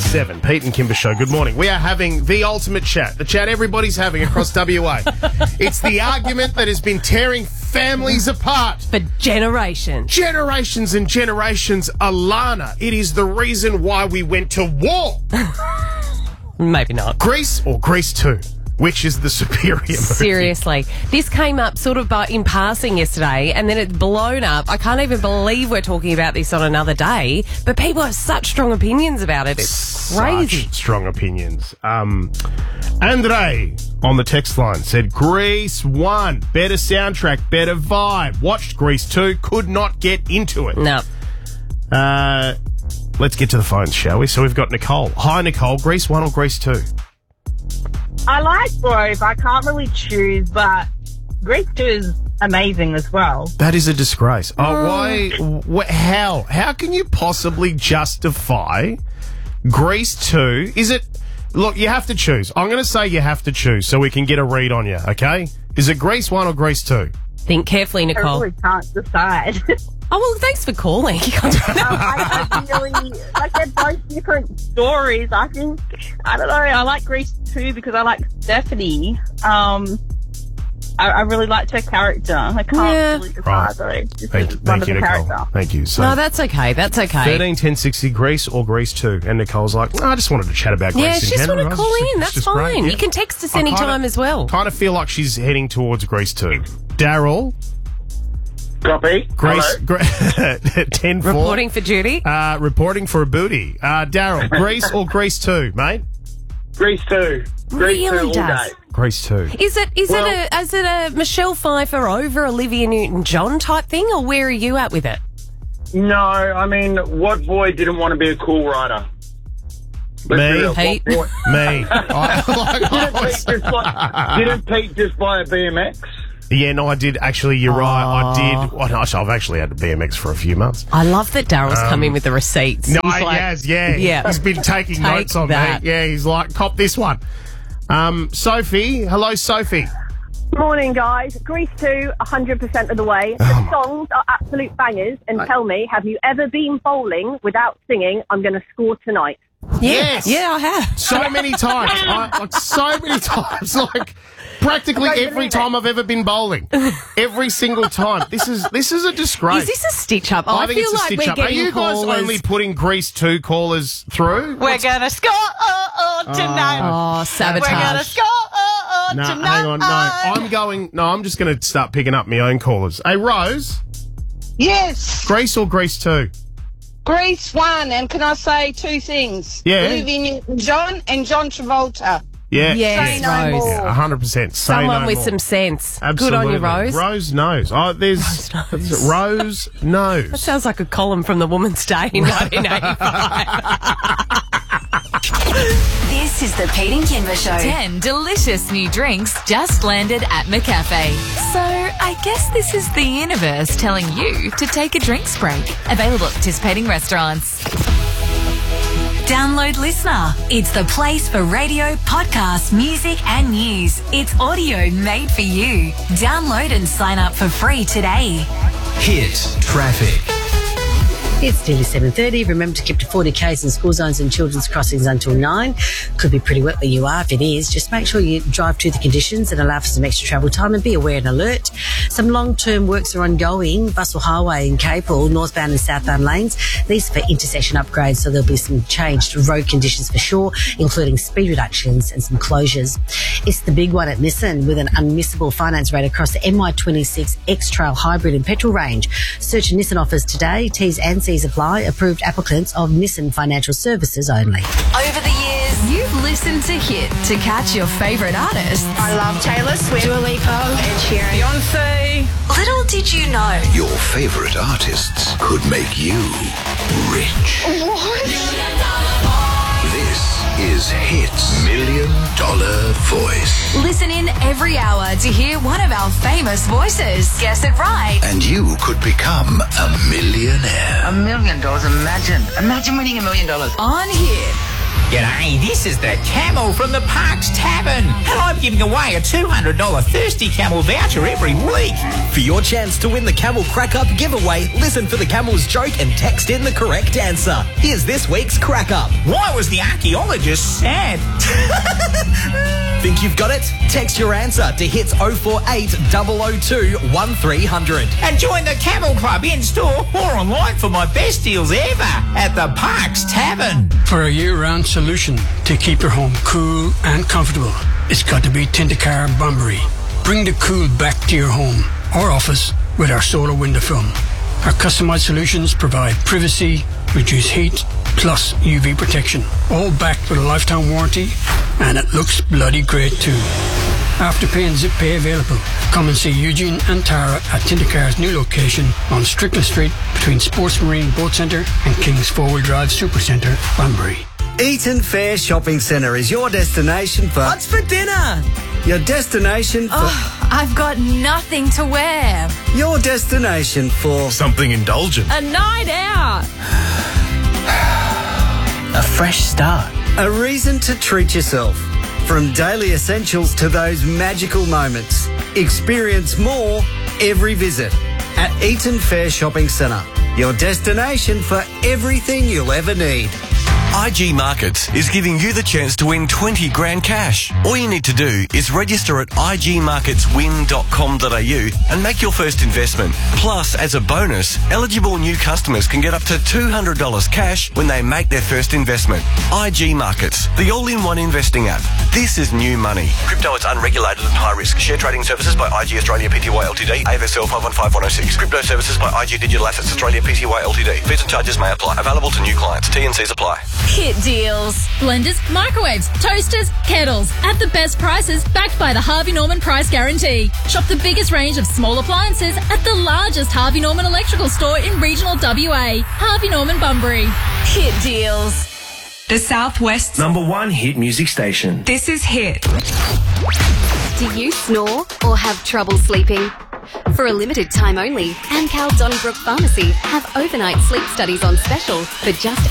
10:37. Pete and Kimber Show. Good morning. We are having the ultimate chat. The chat everybody's having across WA. It's the argument that has been tearing families apart. For generations. Generations and generations. Alana, it is the reason why we went to war. Maybe not. Grease or Grease 2? Which is the superior movie? Seriously. This came up sort of in passing yesterday, and then it's blown up. I can't even believe we're talking about this on another day, but people have such strong opinions about it. It's crazy. Such strong opinions. Andre on the text line said, Grease 1, better soundtrack, better vibe. Watched Grease 2, could not get into it. No. Let's get to the phones, shall we? So we've got Nicole. Hi, Nicole. Grease 1 or Grease 2? I like both. I can't really choose, but Grease 2 is amazing as well. That is a disgrace. How? How can you possibly justify Grease 2? Is it... Look, you have to choose. I'm going to say you have to choose so we can get a read on you, okay? Is it Grease 1 or Grease 2? Think carefully, Nicole. I really can't decide. Oh, well, thanks for calling. I really, like, they're both different stories. I think, I don't know, I like Grease 2 because I like Stephanie. I really liked her character. I can't really decide, though. Thank you, Nicole. Thank you. So, no, that's okay. That's okay. 13 10 60 Grease or Grease 2? And Nicole's like, I just wanted to chat about Grease. Yeah, in she just general. want to call in. That's fine. Great, yeah. You can text us anytime as well. Kind of feel like she's heading towards Grease 2. Daryl. Copy. Grease 10-4. Reporting for duty. Reporting for a booty. Daryl, Grease or Grease 2, mate? Grease 2. Grease 2 all day. Grease 2. Is it a Michelle Pfeiffer over Olivia Newton-John type thing, or where are you at with it? No, I mean, what boy didn't want to be a cool rider? Me. Pete. Me. Didn't Pete just buy a BMX? Yeah, no, I did. Actually, you're right. I did. Well, no, I've actually had a BMX for a few months. I love that Daryl's come in with the receipts. No, He's he like, has, yeah. He's been taking notes on that. me. Yeah, he's like, cop this one. Sophie. Hello, Sophie. Morning, guys. Grease 2, 100% of the way. The songs are absolute bangers. And tell me, have you ever been bowling without singing, I'm going to score tonight? Yes. Yeah, I have. So many times. So many times. Like, practically every time I've ever been bowling. Every single time. This is a disgrace. Is this a stitch-up? I think it's a like stitch-up. Are you guys only putting Grease 2 callers through? We're going to score tonight. Oh, sabotage. We're going to score tonight. Hang on. I'm just going to start picking up my own callers. Hey, Rose. Yes. Grease or Grease 2? Grease 1, and can I say two things? Yeah. Olivia Newton-John and John Travolta. Yeah. Yes, Say no Rose. more. Yeah, 100%. Someone no with more. some sense. Absolutely. Good on you, Rose. Rose knows. Oh, there's Rose That knows. sounds like a column from the Woman's Day in 1985. This is the Pete and Kimber Show. 10 delicious new drinks just landed at McCafe. So I guess this is the universe telling you to take a drinks break. Available at participating restaurants. Download Listener. It's the place for radio, podcasts, music and news. It's audio made for you. Download and sign up for free today. Hit traffic. It's nearly 7:30. Remember to keep to 40 k's in school zones and children's crossings until 9. Could be pretty wet where you are. If it is, just make sure you drive to the conditions and allow for some extra travel time, and be aware and alert. Some long-term works are ongoing. Russell Highway in Capel, northbound and southbound lanes. These are for intersection upgrades, so there'll be some changed road conditions for sure, including speed reductions and some closures. It's the big one at Nissan with an unmissable finance rate across the MY26 X-Trail Hybrid and petrol range. Search Nissan offers today. T's and C's apply. Approved applicants of Nissan Financial Services only. Over the years, You've listened to Hit to catch your favourite artists. I love Taylor Swift, Dua Lipa, Ed Sheeran, Beyonce. little did you know. Your favorite artists could make you rich. What? This is Hit's $1 Million Voice. Listen in every hour to hear one of our famous voices. Guess it right. And you could become a millionaire. $1 million. Imagine winning $1 million. On Hit. G'day, this is the Camel from the Parks Tavern, and I'm giving away a $200 Thirsty Camel voucher every week. For your chance to win the Camel Crack Up giveaway, listen for the Camel's joke and text in the correct answer. Here's this week's Crack Up. Why was the archaeologist sad? Think you've got it? Text your answer to hits 048 002 1300. And join the Camel Club in-store or online for my best deals ever at the Parks Tavern. For a year-round solution to keep your home cool and comfortable, it's got to be Tintacar Bunbury. Bring the cool back to your home or office with our solar window film. Our customized solutions provide privacy, reduce heat, plus UV protection, all backed with a lifetime warranty, and it looks bloody great too. Afterpay and ZipPay available. Come and see Eugene and Tara at Tintacar's new location on Strickland Street between Sports Marine Boat Centre and King's 4-Wheel Drive Supercentre, Bunbury. Eaton Fair Shopping Centre is your destination for... What's for dinner? Your destination for... Oh, I've got nothing to wear. Your destination for... Something indulgent. A night out. A fresh start. A reason to treat yourself. From daily essentials to those magical moments. Experience more every visit at Eaton Fair Shopping Centre. Your destination for everything you'll ever need. IG Markets is giving you the chance to win 20 grand cash. All you need to do is register at igmarketswin.com.au and make your first investment. Plus, as a bonus, eligible new customers can get up to $200 cash when they make their first investment. IG Markets, the all-in-one investing app. This is new money. Crypto is unregulated and high risk. Share trading services by IG Australia Pty Ltd. AFSL 515106. Crypto services by IG Digital Assets Australia Pty Ltd. Fees and charges may apply. Available to new clients. T&Cs apply. Hit deals. Blenders, microwaves, toasters, kettles at the best prices backed by the Harvey Norman price guarantee. Shop the biggest range of small appliances at the largest Harvey Norman electrical store in regional WA. Harvey Norman Bunbury. Hit deals. The Southwest's #1 hit music station. This is Hit. Do you snore or have trouble sleeping? For a limited time only, Amcal Donnybrook Pharmacy have overnight sleep studies on special for just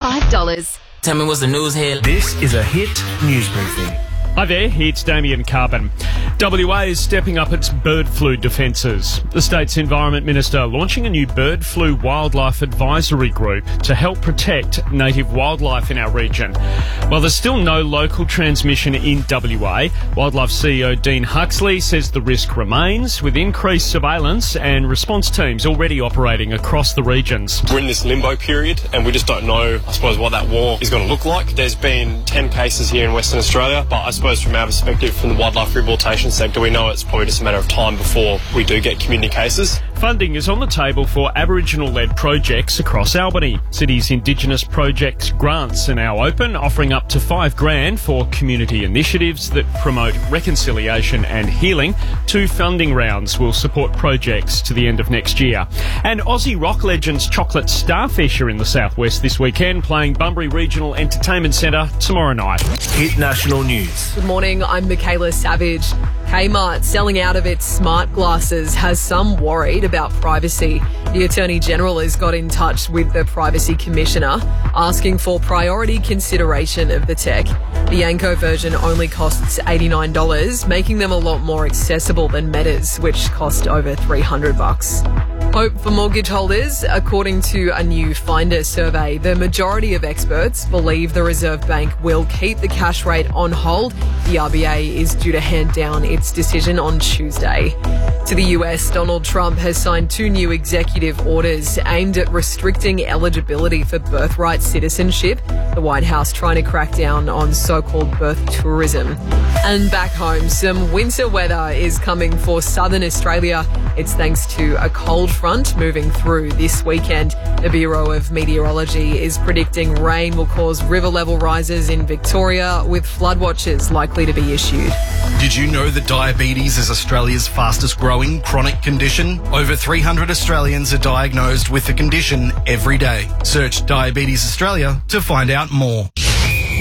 $85. Tell me what's the news here. This is a Hit news briefing. Hi there, it's Damien Carbon. WA is stepping up its bird flu defences. The state's Environment Minister launching a new bird flu wildlife advisory group to help protect native wildlife in our region. While there's still no local transmission in WA, Wildlife CEO Dean Huxley says the risk remains with increased surveillance and response teams already operating across the regions. We're in this limbo period and we just don't know, I suppose, what that war is going to look like. There's been 10 cases here in Western Australia, but I suppose from our perspective, from the wildlife rehabilitation sector, we know it's probably just a matter of time before we do get community cases. Funding is on the table for Aboriginal-led projects across Albany. City's Indigenous projects grants are now open, offering up to $5 grand for community initiatives that promote reconciliation and healing. 2 funding rounds will support projects to the end of next year. And Aussie rock legends Chocolate Starfish are in the southwest this weekend, playing Bunbury Regional Entertainment Centre tomorrow night. Hit national news. Good morning, I'm Michaela Savage. Kmart selling out of its smart glasses has some worried about privacy. The Attorney General has got in touch with the Privacy Commissioner asking for priority consideration of the tech. The Yanko version only costs $89, making them a lot more accessible than Meta's, which cost over $300. Hope for mortgage holders. According to a new Finder survey, the majority of experts believe the Reserve Bank will keep the cash rate on hold. The RBA is due to hand down its decision on Tuesday. To the US, Donald Trump has signed 2 new executive orders aimed at restricting eligibility for birthright citizenship. The White House trying to crack down on so-called birth tourism. And back home, some winter weather is coming for southern Australia. It's thanks to a cold front moving through this weekend. The Bureau of Meteorology is predicting rain will cause river level rises in Victoria, with flood watches likely to be issued. Did you know that diabetes is Australia's fastest growing chronic condition? Over 300 Australians are diagnosed with the condition every day. Search Diabetes Australia to find out more.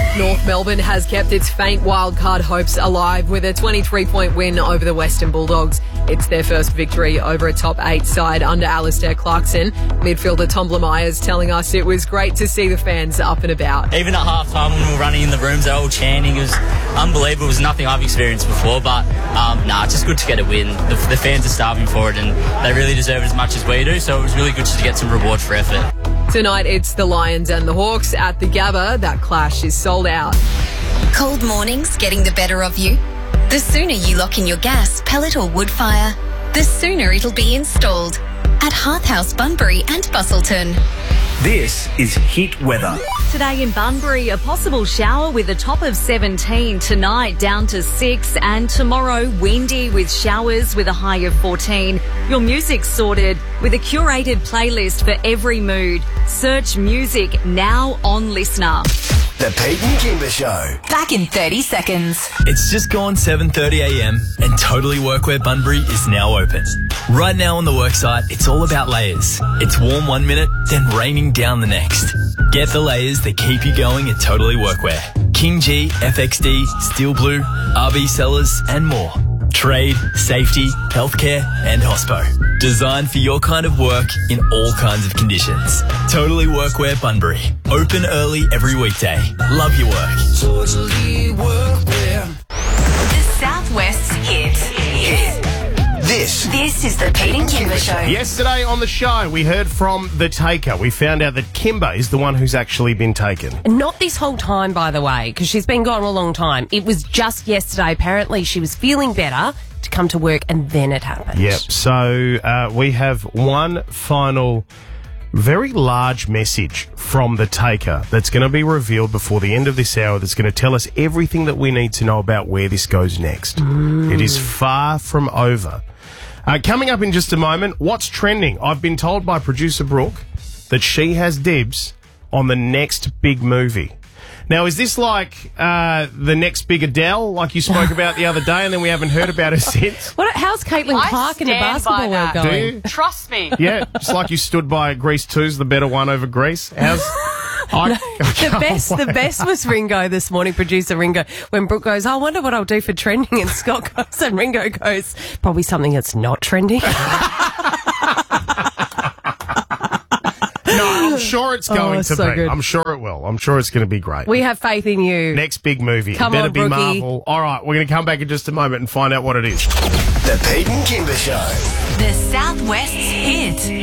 North Melbourne has kept its faint wildcard hopes alive with a 23-point win over the Western Bulldogs. It's their first victory over a top 8 side under Alistair Clarkson. Midfielder Tom Myers telling us it was great to see the fans up and about. Even at half-time when we were running in the rooms, they were all chanting. It was unbelievable. It was nothing I've experienced before, but it's just good to get a win. The fans are starving for it and they really deserve it as much as we do, so it was really good just to get some reward for effort. Tonight it's the Lions and the Hawks at the Gabba. That clash is sold out. Cold mornings getting the better of you? The sooner you lock in your gas, pellet or wood fire, the sooner it'll be installed at Hearth House Bunbury and Bustleton. This is Hit Weather. Today in Bunbury, a possible shower with a top of 17. Tonight down to 6, and tomorrow windy with showers with a high of 14. Your music's sorted with a curated playlist for every mood. Search music now on Listener. The Peyton Kimber Show. Back in 30 seconds. It's just gone 7:30am and Totally Workwear Bunbury is now open. Right now on the worksite, it's all about layers. It's warm 1 minute, then raining down the next. Get the layers that keep you going at Totally Workwear. King G, FXD, Steel Blue, RB Sellers and more. Trade, safety, healthcare and hospo. Designed for your kind of work in all kinds of conditions. Totally Workwear Bunbury. Open early every weekday. Love your work. Totally Workwear. The Southwest hit. This is the Pete and Kimber Show. Yesterday on the show, we heard from the taker. We found out that Kimber is the one who's actually been taken. Not this whole time, by the way, because she's been gone a long time. It was just yesterday. Apparently, she was feeling better to come to work, and then it happened. Yep. So we have one final, very large message from the taker that's going to be revealed before the end of this hour. That's going to tell us everything that we need to know about where this goes next. It is far from over. Coming up in just a moment, what's trending? I've been told by producer Brooke that she has dibs on the next big movie. Now, is this like the next big Adele, like you spoke about the other day, and then we haven't heard about her since? How's Caitlin Clark in the basketball world going? Do you? Trust me. Yeah, just like you stood by Grease 2's the better one over Grease. How's... The best was Ringo this morning, producer Ringo, when Brooke goes, I wonder what I'll do for trending, and Scott goes, and Ringo goes, probably something that's not trending. No, I'm sure it's going to be. Good. I'm sure it will. I'm sure it's going to be great. We have faith in you. Next big movie. Come it better on, be Brookie. Marvel. All right, we're going to come back in just a moment and find out what it is. The Peyton Kimber Show. The Southwest's hit.